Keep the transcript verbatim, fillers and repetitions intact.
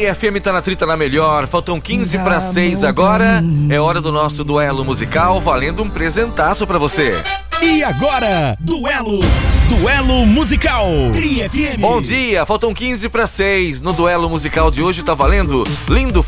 Tri F M tá na trita na melhor. Faltam quinze para seis agora. É hora do nosso duelo musical, valendo um presentaço pra você. E agora, duelo, duelo musical, Tri F M. Bom dia, faltam quinze para seis. No duelo musical de hoje tá valendo Lindo